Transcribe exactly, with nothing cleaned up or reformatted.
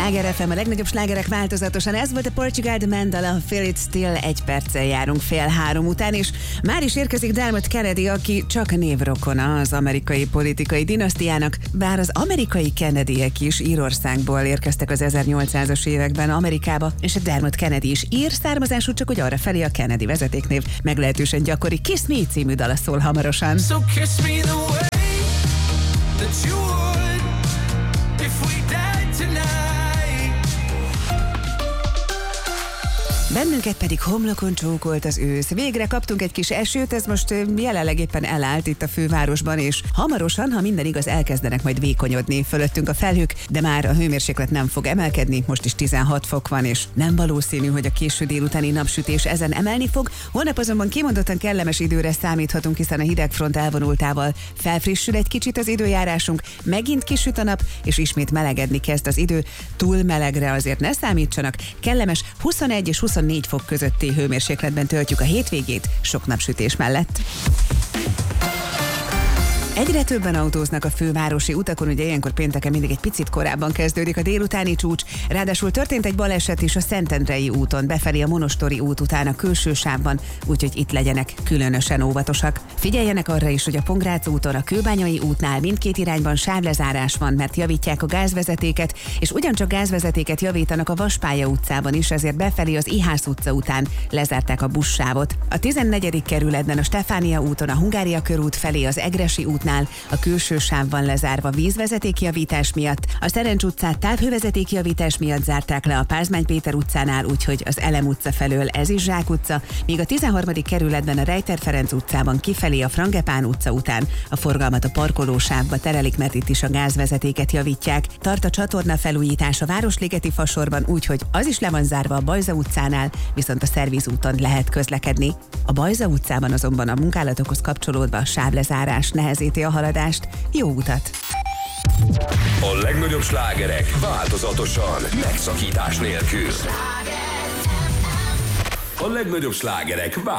Sláger ef em, a legnagyobb slágerek változatosan. Ez volt a Portugal The Man dala, Feel It Still. Egy perccel járunk fél három után, és már is érkezik Dermot Kennedy, aki csak névrokona az amerikai politikai dinasztiának, bár az amerikai Kennedyek is Írországból érkeztek az ezernyolcszázas években Amerikába, és a Dermot Kennedy is ír származású, csak hogy arra felé a Kennedy vezetéknév meglehetősen gyakori. Kiss Me című dala szól hamarosan. So kiss me the way that you would if we died tonight. Bennünket pedig homlokon csókolt az ősz. Végre kaptunk egy kis esőt, ez most jelenleg éppen elállt itt a fővárosban, és hamarosan, ha minden igaz, elkezdenek majd vékonyodni fölöttünk a felhők, de már a hőmérséklet nem fog emelkedni, most is tizenhat fok van, és nem valószínű, hogy a késő délutáni napsütés ezen emelni fog. Holnap azonban kimondottan kellemes időre számíthatunk, hiszen a hidegfront elvonultával felfrissül egy kicsit az időjárásunk, megint kisüt a nap, és ismét melegedni kezd az idő. Túl melegre azért ne számítsanak, kellemes huszonegy és huszonnégy fok közötti hőmérsékletben töltjük a hétvégét, sok napsütés mellett. Egyre többen autóznak a fővárosi utakon, ugye ilyenkor pénteken mindig egy picit korábban kezdődik a délutáni csúcs, ráadásul történt egy baleset is a Szentendrei úton, befelé a Monostori út után a külső sávban, úgyhogy itt legyenek különösen óvatosak. Figyeljenek arra is, hogy a Pongrác úton, a Kőbányai útnál mindkét irányban sávlezárás van, mert javítják a gázvezetéket, és ugyancsak gázvezetéket javítanak a Vaspálya utcában is, ezért befelé az Ihász utca után lezárták a buszsávot. A tizennegyedik kerületben a Stefánia úton, a Hungária körút felé az Egressy út a külső sáv van lezárva vízvezetékjavítás miatt, a Szerencs utcát távhővezetékjavítás miatt zárták le a Pázmány Péter utcánál, úgyhogy az Elem utca felől ez is Zsák utca, míg a tizenharmadik kerületben a Rejter Ferenc utcában kifelé a Frangepán utca után a forgalmat a parkolósávba terelik, mert itt is a gázvezetéket javítják. Tart a csatorna felújítás a Városligeti fasorban, úgyhogy az is le van zárva a Bajza utcánál, viszont a Szerviz úton lehet közlekedni. A Bajza utcában azonban a munkálatokhoz kapcsolódva a sávlezárás nehezíti a haladást. Jó utat! A legnagyobb slágerek változatosan, megszakítás nélkül. A legnagyobb slágerek